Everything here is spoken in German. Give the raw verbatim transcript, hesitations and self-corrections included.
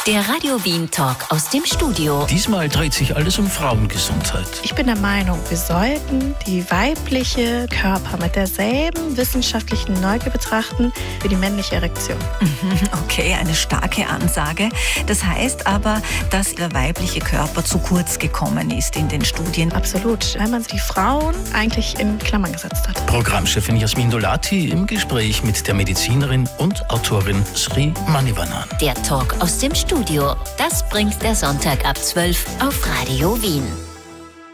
Der Radio Wien Talk aus dem Studio. Diesmal dreht sich alles um Frauengesundheit. Ich bin der Meinung, wir sollten die weibliche Körper mit derselben wissenschaftlichen Neugier betrachten wie die männliche Erektion. Okay, eine starke Ansage. Das heißt aber, dass der weibliche Körper zu kurz gekommen ist in den Studien. Absolut, weil man die Frauen eigentlich in Klammern gesetzt hat. Programmchefin Jasmin Dolati im Gespräch mit der Medizinerin und Autorin Sri Manivannan. Der Talk aus dem Studio. Das bringt der Sonntag ab zwölf auf Radio Wien.